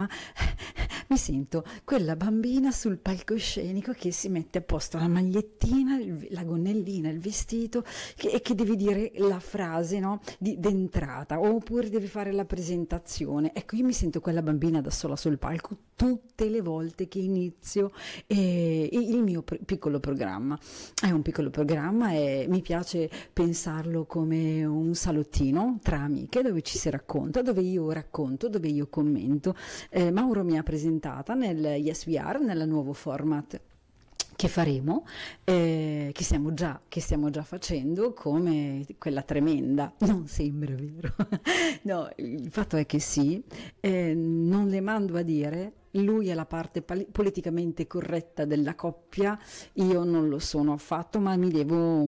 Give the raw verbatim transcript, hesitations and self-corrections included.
mi sento quella bambina sul palcoscenico che si mette a posto la magliettina, il- la gonnellina, il vestito che- e che devi dire la frase, no, di d'entrata, oppure devi fare la presentazione. Ecco, io mi sento quella bambina da sola sul palco tutte le volte che inizio eh, il mio pr- piccolo programma. È un piccolo programma e mi piace pensarlo come un salottino tra amiche dove ci si racconta, dove io racconto, dove io commento. Eh, Mauro mi ha presentata nel Yes We Are, nel nuovo format che faremo, eh, che, stiamo già, che stiamo già facendo, come quella tremenda. Non sembra vero. No, il fatto è che sì, eh, non le mando a dire. Lui è la parte pali- politicamente corretta della coppia, io non lo sono affatto, ma mi devo